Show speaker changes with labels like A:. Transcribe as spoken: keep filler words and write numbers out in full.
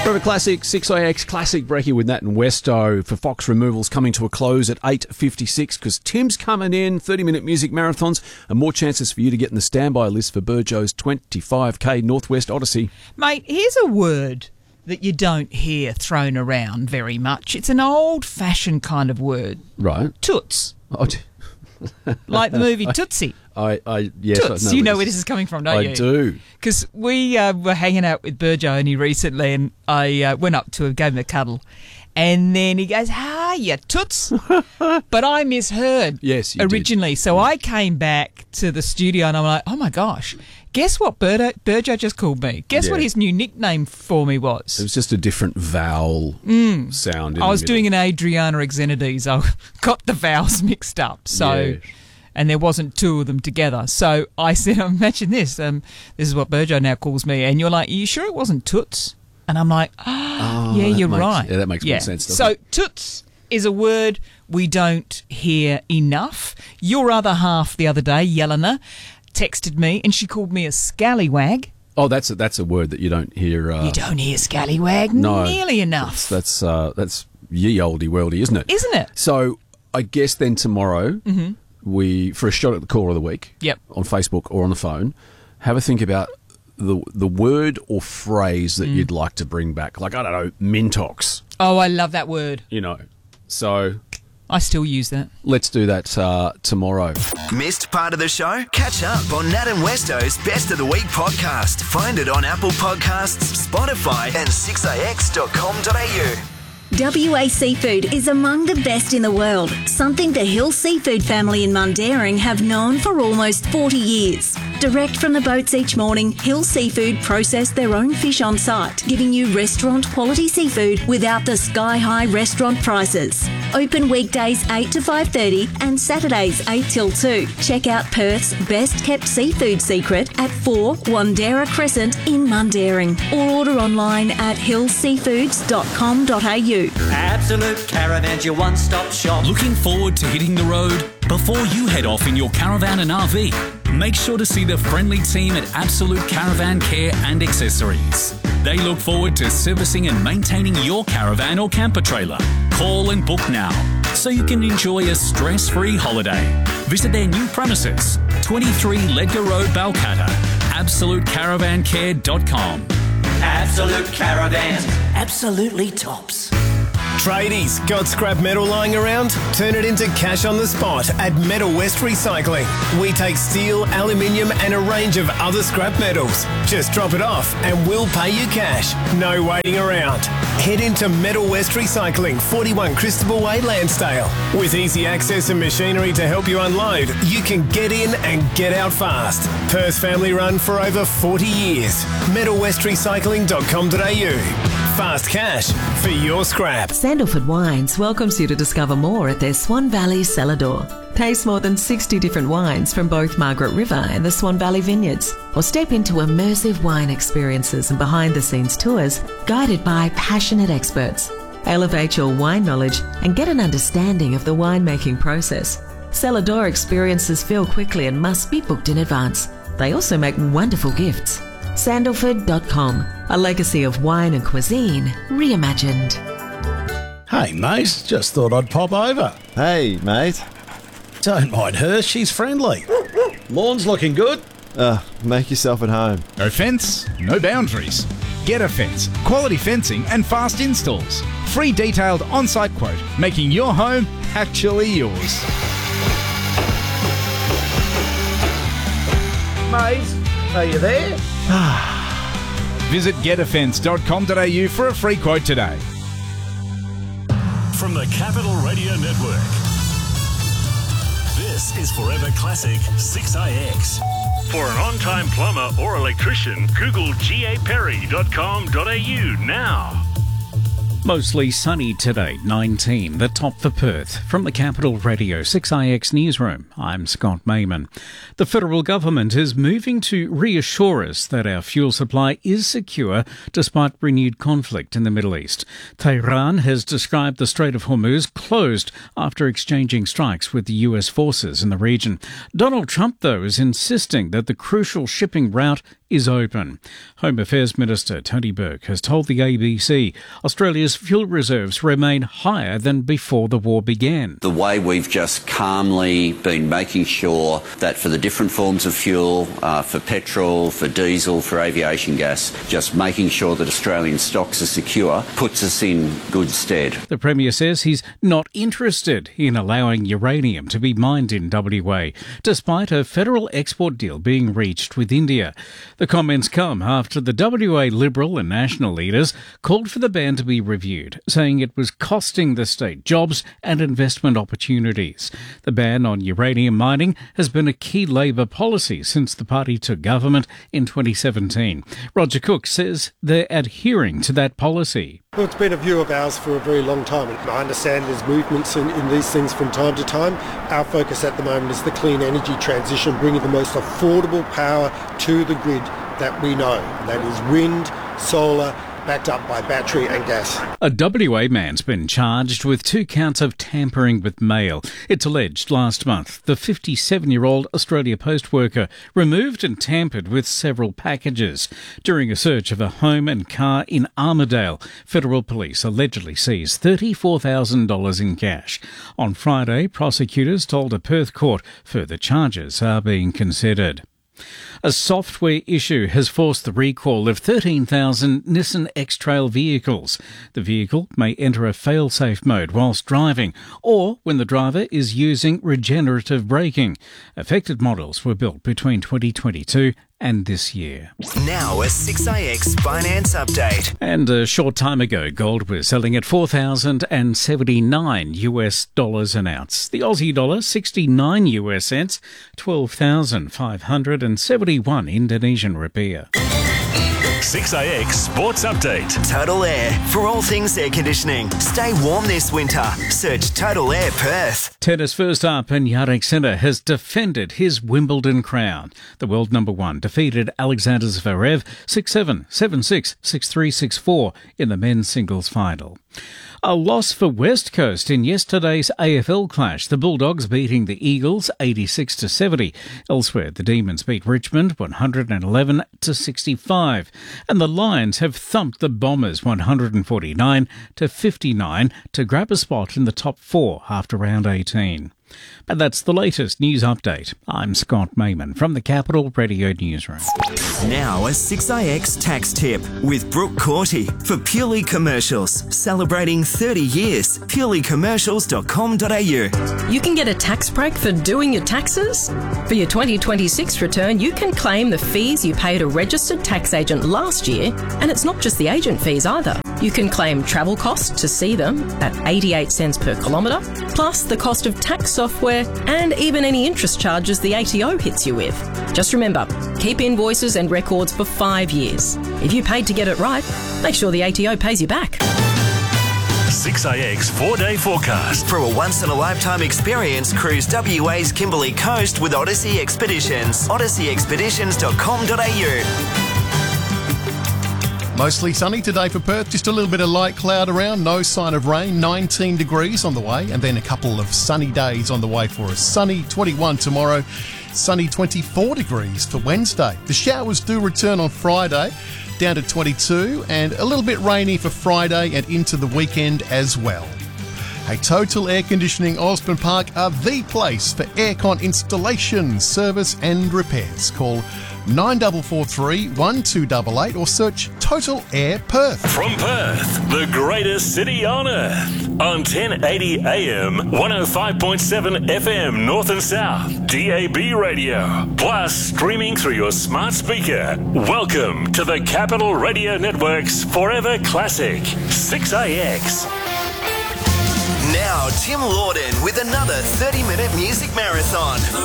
A: Forever Classic, six I X Classic Brekkie with Nat and Westo for Fox Removals coming to a close at eight fifty-six because Tim's coming in, thirty-minute music marathons and more chances for you to get in the standby list for Burjo's twenty-five K Northwest Odyssey.
B: Mate, here's a word that you don't hear thrown around very much. It's an old-fashioned kind of word.
A: Right.
B: Toots.
A: Oh, t-
B: Like the movie Tootsie.
A: I, I, yes,
B: Toots.
A: I know
B: You know
A: this.
B: where this is coming from, don't
A: I
B: you?
A: do.
B: Because we uh, were hanging out with Burjo only recently, and I uh, went up to him, gave him a cuddle, and then he goes, "Hi, you toots." But I misheard
A: Yes, you
B: originally.
A: did.
B: So I came back to the studio, and I'm like, "Oh my gosh, guess what Burjo, Burjo just called me? Guess
A: Yeah.
B: what his new nickname for me was?"
A: It was just a different vowel sound. In
B: I was
A: the
B: doing an Adriana Xenides. I got the vowels mixed up. So.
A: Yeah.
B: And there wasn't two of them together. So I said, imagine this. Um, this is what Burjo now calls me. And you're like, are you sure it wasn't Toots? And I'm like, oh, yeah,
A: that
B: you're
A: makes-
B: right.
A: yeah, that makes more sense, doesn't
B: So
A: it?
B: Toots is a word we don't hear enough. Your other half the other day, Yelena, texted me and she called me a scallywag.
A: Oh, that's a, that's a word that you don't hear. Uh,
B: You don't hear scallywag
A: no,
B: nearly enough.
A: That's uh, that's ye olde worldy, isn't it?
B: Isn't it?
A: So I guess then tomorrow
B: Mm-hmm.
A: we, for a shot at the caller of the week,
B: Yep.
A: on Facebook or on the phone, have a think about the the word or phrase
B: Mm.
A: that you'd like to bring back. Like, I don't know, Mintox,
B: Oh, I love that word.
A: you know. So
B: I still use that.
A: let's do that uh, tomorrow.
C: Missed part of the show? Catch up on Nat and Westo's Best of the Week podcast. Find it on Apple Podcasts, Spotify, and six i x dot com dot a u.
D: W A Seafood is among the best in the world, something the Hill Seafood family in Mundaring have known for almost forty years. Direct from the boats each morning, Hill Seafood process their own fish on site, giving you restaurant quality seafood without the sky-high restaurant prices. Open weekdays eight to five thirty and Saturdays eight till two. Check out Perth's best kept seafood secret at four Wandera Crescent in Mundaring, or order online at hill seafoods dot com dot a u.
E: Absolute Caravan's your one-stop shop.
F: Looking forward to hitting the road? Before you head off in your caravan and R V, make sure to see the friendly team at Absolute Caravan Care and Accessories. They look forward to servicing and maintaining your caravan or camper trailer. Call and book now so you can enjoy a stress-free holiday. Visit their new premises, twenty-three Ledger Road, Balcatta, absolute caravan care dot com.
E: Absolute Caravans. Absolutely tops.
G: Tradies, got scrap metal lying around? Turn it into cash on the spot at Metal West Recycling. We take steel, aluminium and a range of other scrap metals. Just drop it off and we'll pay you cash. No waiting around. Head into Metal West Recycling, forty-one Christabel Way, Lansdale. With easy access and machinery to help you unload, you can get in and get out fast. Perth family run for over forty years. metal west recycling dot com dot a u. Fast cash for your scrap.
H: Sandalford Wines welcomes you to discover more at their Swan Valley cellar door. Taste more than sixty different wines from both Margaret River and the Swan Valley Vineyards, or step into immersive wine experiences and behind-the-scenes tours guided by passionate experts. Elevate your wine knowledge and get an understanding of the winemaking process. Cellar door experiences fill quickly and must be booked in advance. They also make wonderful gifts. sandalford dot com, a legacy of wine and cuisine reimagined.
I: Hey, mate, just thought I'd pop over.
J: Hey, mate.
I: Don't mind her, she's friendly. Lawn's looking good.
J: Uh, make yourself at home.
K: No fence, no boundaries. Get a Fence, quality fencing and fast installs. Free detailed on-site quote, making your home actually yours.
I: Mate, are you there?
K: Visit get a fence dot com dot a u for a free quote today.
L: From the Capital Radio Network, this is Forever Classic six I X. For an on-time plumber or electrician, Google g a perry dot com dot a u now.
M: Mostly sunny today, nineteen, the top for Perth. From the Capital Radio six I X Newsroom, I'm Scott Mayman. The federal government is moving to reassure us that our fuel supply is secure despite renewed conflict in the Middle East. Tehran has described the Strait of Hormuz closed after exchanging strikes with the U S forces in the region. Donald Trump, though, is insisting that the crucial shipping route is open. Home Affairs Minister Tony Burke has told the A B C Australia's fuel reserves remain higher than before the war began.
N: The way we've just calmly been making sure that for the different forms of fuel, uh, for petrol, for diesel, for aviation gas, just making sure that Australian stocks are secure puts us in good stead.
M: The Premier says he's not interested in allowing uranium to be mined in W A, despite a federal export deal being reached with India. The comments come after the W A Liberal and National leaders called for the ban to be reviewed, saying it was costing the state jobs and investment opportunities. The ban on uranium mining has been a key Labor policy since the party took government in twenty seventeen. Roger Cook says they're adhering to that policy.
O: Well, it's been a view of ours for a very long time. I understand there's movements in, in these things from time to time. Our focus at the moment is the clean energy transition, bringing the most affordable power to the grid that we know. And that is wind, solar, backed up by battery and gas.
M: A W A man's been charged with two counts of tampering with mail. It's alleged last month the fifty-seven-year-old Australia Post worker removed and tampered with several packages. During a search of a home and car in Armidale, federal police allegedly seized thirty-four thousand dollars in cash. On Friday, prosecutors told a Perth court further charges are being considered. A software issue has forced the recall of thirteen thousand Nissan X-Trail vehicles. The vehicle may enter a fail-safe mode whilst driving or when the driver is using regenerative braking. Affected models were built between twenty twenty-two and this year.
C: Now a six A X finance update.
M: And a short time ago, gold was selling at four thousand seventy-nine US dollars an ounce. The Aussie dollar, sixty-nine US cents, twelve thousand five hundred seventy-one Indonesian rupiah.
L: six A X Sports Update.
C: Total Air. For all things air conditioning. Stay warm this winter. Search Total Air Perth.
M: Tennis first up, and Jannik Sinner has defended his Wimbledon crown. The world number one defeated Alexander Zverev six seven, seven six, six three, six four in the men's singles final. A loss for West Coast in yesterday's A F L clash. The Bulldogs beating the Eagles eighty-six to seventy. Elsewhere, the Demons beat Richmond one hundred eleven to sixty-five. And the Lions have thumped the Bombers one hundred forty-nine to fifty-nine to grab a spot in the top four after round eighteen. And that's the latest news update. I'm Scott Mayman from the Capital Radio Newsroom.
C: Now a six A X tax tip with Brooke Corty for Purely Commercials. Celebrating thirty years. purely commercials dot com dot a u.
P: You can get a tax break for doing your taxes. For your twenty twenty-six return, you can claim the fees you paid a registered tax agent last year, and it's not just the agent fees either. You can claim travel costs to see them at eighty-eight cents per kilometre, plus the cost of tax software and even any interest charges the A T O hits you with. Just remember, keep invoices and records for five years. If you paid to get it right, make sure the A T O pays you back.
L: six A X four-day forecast.
C: For a once-in-a-lifetime experience, cruise W A's Kimberley Coast with Odyssey Expeditions. odyssey expeditions dot com dot a u.
Q: Mostly sunny today for Perth, just a little bit of light cloud around, no sign of rain, nineteen degrees on the way, and then a couple of sunny days on the way for us. Sunny twenty-one tomorrow, sunny twenty-four degrees for Wednesday. The showers do return on Friday, down to twenty-two, and a little bit rainy for Friday and into the weekend as well. Hey, Total Air Conditioning Osborne Park are the place for aircon installation, service and repairs. Call nine four four three, one two eight eight or search Total Air Perth.
L: From Perth, the greatest city on earth. On ten eighty A M, one oh five point seven F M North and South, D A B radio, plus streaming through your smart speaker. Welcome to the Capital Radio Network's Forever Classic, six A X.
C: Now, Tim Lawden with another thirty-minute music marathon.